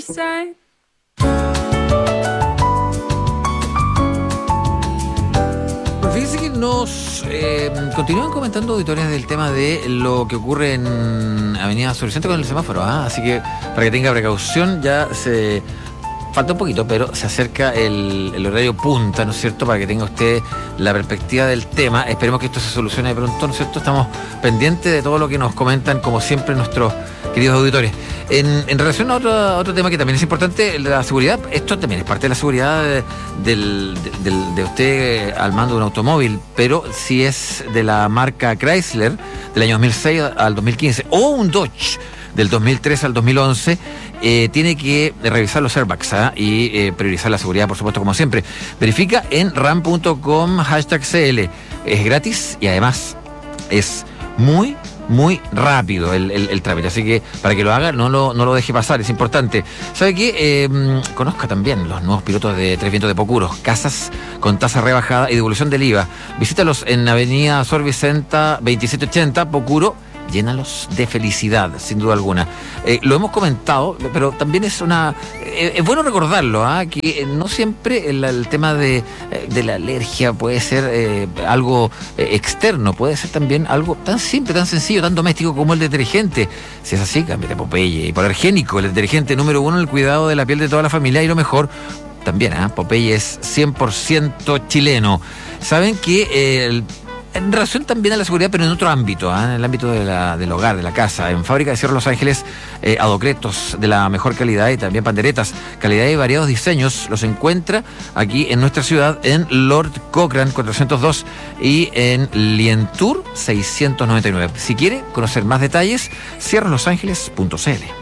Pues fíjense que nos continúan comentando auditores del tema de lo que ocurre en Avenida Sur Centro con el semáforo, así que para que tenga precaución, ya se falta un poquito, pero se acerca el horario punta, ¿no es cierto?, para que tenga usted la perspectiva del tema. Esperemos que esto se solucione pronto, ¿no es cierto? Estamos pendientes de todo lo que nos comentan, como siempre, nuestros queridos auditores. En relación a otro tema que también es importante, la seguridad, esto también es parte de la seguridad de usted al mando de un automóvil, pero si es de la marca Chrysler del año 2006 al 2015 o un Dodge del 2003 al 2011, tiene que revisar los airbags y priorizar la seguridad, por supuesto, como siempre. Verifica en ram.com #CL. Es gratis y además es muy rápido el trámite, así que para que lo haga no lo deje pasar, es importante. ¿Sabe qué? Conozca también los nuevos pilotos de Tres Vientos de Pocuro, casas con tasa rebajada y devolución del IVA. Visítalos en Avenida Sor Vicenta 2780, Pocuro. Llénalos de felicidad, sin duda alguna. Lo hemos comentado, pero también es bueno recordarlo, que no siempre el tema de la alergia puede ser algo externo, puede ser también algo tan simple, tan sencillo, tan doméstico como el detergente. Si es así, cámbiate a Popeye. Hipoalergénico, el detergente número 1 en el cuidado de la piel de toda la familia, y lo mejor también, Popeye es 100% chileno. Saben que en relación también a la seguridad, pero en otro ámbito, en el ámbito del hogar, de la casa, en Fábrica de Cierro Los Ángeles, adocretos de la mejor calidad y también panderetas, calidad y variados diseños, los encuentra aquí en nuestra ciudad, en Lord Cochrane 402 y en Lientour 699. Si quiere conocer más detalles, cierrolosangeles.cl.